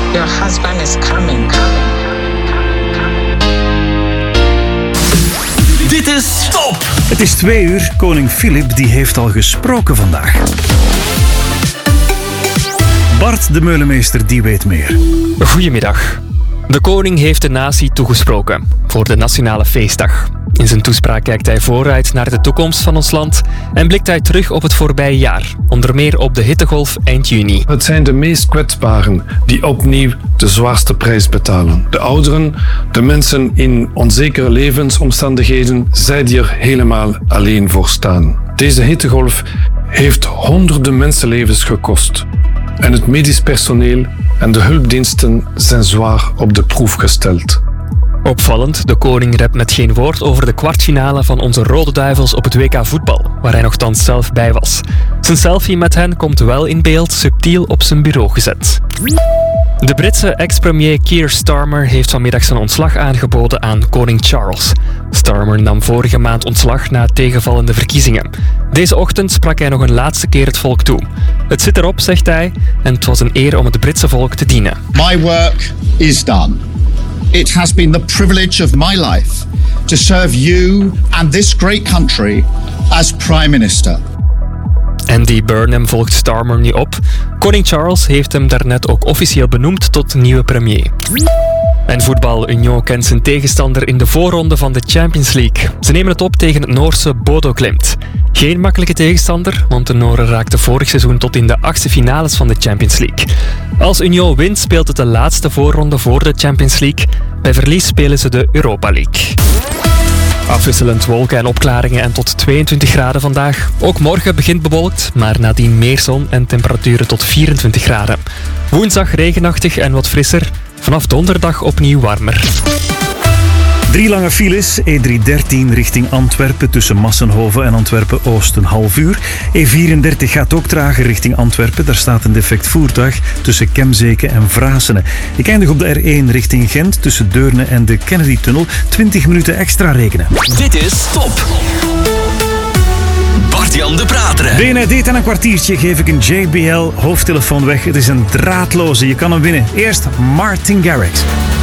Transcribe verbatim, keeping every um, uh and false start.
Your husband is coming. Dit is Top! Het is twee uur. Koning Filip die heeft al gesproken vandaag. Bart de Meulemeester die weet meer. Goedemiddag. De koning heeft de natie toegesproken voor de Nationale Feestdag. In zijn toespraak kijkt hij vooruit naar de toekomst van ons land en blikt hij terug op het voorbije jaar, onder meer op de hittegolf eind juni. Het zijn de meest kwetsbaren die opnieuw de zwaarste prijs betalen. De ouderen, de mensen in onzekere levensomstandigheden, zij die er helemaal alleen voor staan. Deze hittegolf heeft honderden mensenlevens gekost. En het medisch personeel en de hulpdiensten zijn zwaar op de proef gesteld. Opvallend, de koning rept met geen woord over de kwartfinale van onze Rode Duivels op het W K voetbal, waar hij nogthans zelf bij was. Zijn selfie met hen komt wel in beeld, subtiel op zijn bureau gezet. De Britse ex-premier Keir Starmer heeft vanmiddag zijn ontslag aangeboden aan koning Charles. Starmer nam vorige maand ontslag na tegenvallende verkiezingen. Deze ochtend sprak hij nog een laatste keer het volk toe. Het zit erop, zegt hij, en het was een eer om het Britse volk te dienen. My work is done. It has been the privilege of my life to serve you and this great country as Prime Minister. Andy Burnham volgt Starmer nu op. Koning Charles heeft hem daarnet ook officieel benoemd tot nieuwe premier. En voetbal Union kent zijn tegenstander in de voorronde van de Champions League. Ze nemen het op tegen het Noorse Bodo Glimt. Geen makkelijke tegenstander, want de Noren raakten vorig seizoen tot in de achtste finales van de Champions League. Als Union wint speelt het de laatste voorronde voor de Champions League. Bij verlies spelen ze de Europa League. Afwisselend wolken en opklaringen en tot tweeëntwintig graden vandaag. Ook morgen begint bewolkt, maar nadien meer zon en temperaturen tot vierentwintig graden. Woensdag regenachtig en wat frisser. Vanaf donderdag opnieuw warmer. Drie lange files. E driehonderddertien richting Antwerpen tussen Massenhoven en Antwerpen-Oost een half uur. E vierendertig gaat ook trager richting Antwerpen. Daar staat een defect voertuig tussen Kemzeke en Vrasene. Ik eindig op de R één richting Gent tussen Deurne en de Kennedy-tunnel. twintig minuten extra rekenen. Dit is Top! Bart-Jan de Prateren. Benedict, aan een kwartiertje geef ik een J B L hoofdtelefoon weg. Het is een draadloze. Je kan hem winnen. Eerst Martin Garrix.